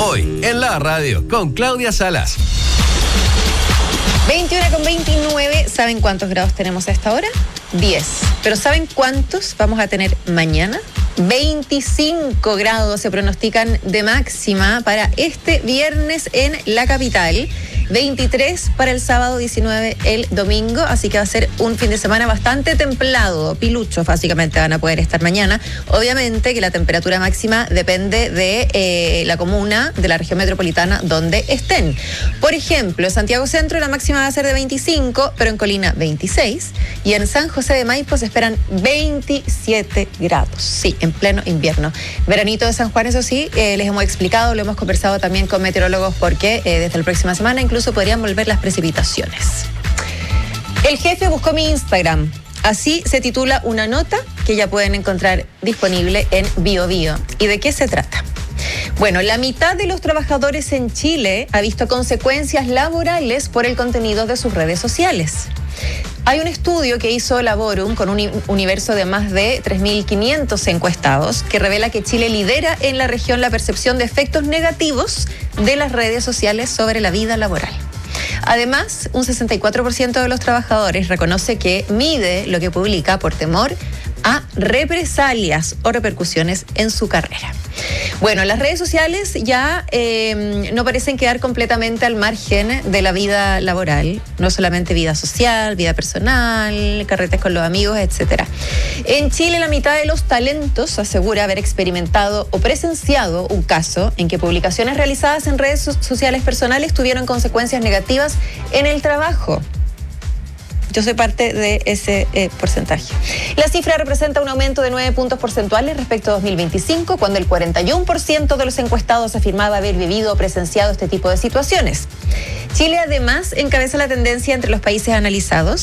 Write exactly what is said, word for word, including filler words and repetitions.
Hoy, en la radio, con Claudia Salas. veintiuno con veintinueve, ¿saben cuántos grados tenemos a esta hora? diez. ¿Pero saben cuántos vamos a tener mañana? veinticinco grados se pronostican de máxima para este viernes en la capital. veintitrés para el sábado, diecinueve el domingo, así que va a ser un fin de semana bastante templado. Piluchos básicamente van a poder estar mañana. Obviamente que la temperatura máxima depende de eh, la comuna, de la región metropolitana donde estén. Por ejemplo, en Santiago Centro la máxima va a ser de veinticinco, pero en Colina veintiséis, y en San José de Maipo se esperan veintisiete grados. Sí, en pleno invierno. Veranito de San Juan, eso sí, eh, les hemos explicado, lo hemos conversado también con meteorólogos porque eh, desde la próxima semana incluso podrían volver las precipitaciones. El jefe buscó mi Instagram. Así se titula una nota que ya pueden encontrar disponible en Bio Bio. ¿Y de qué se trata? Bueno, la mitad de los trabajadores en Chile ha visto consecuencias laborales por el contenido de sus redes sociales. Hay un estudio que hizo Laborum con un universo de más de tres mil quinientos encuestados que revela que Chile lidera en la región la percepción de efectos negativos de las redes sociales sobre la vida laboral. Además, un sesenta y cuatro por ciento de los trabajadores reconoce que mide lo que publica por temor a represalias o repercusiones en su carrera. Bueno, las redes sociales ya eh, no parecen quedar completamente al margen de la vida laboral, no solamente vida social, vida personal, carretes con los amigos, etcétera. En Chile, la mitad de los talentos asegura haber experimentado o presenciado un caso en que publicaciones realizadas en redes so- sociales personales tuvieron consecuencias negativas en el trabajo. Yo soy parte de ese eh, porcentaje. La cifra representa un aumento de nueve puntos porcentuales respecto a dos mil veinticinco, cuando el cuarenta y uno por ciento de los encuestados afirmaba haber vivido o presenciado este tipo de situaciones. Chile además encabeza la tendencia entre los países analizados.